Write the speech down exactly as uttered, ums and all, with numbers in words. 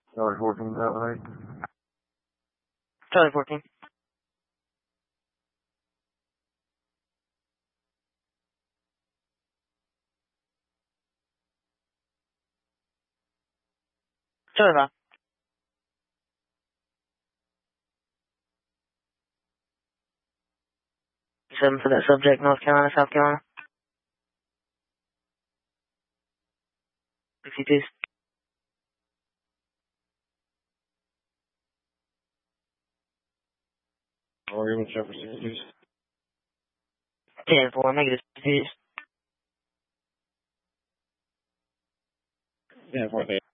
Charlie fourteen, that eight. Charlie fourteen. Charlie five. Seven for that subject, North Carolina, South Carolina. sixty-two. Or even check for sixty-two. ten four, negative sixty-two. ten four,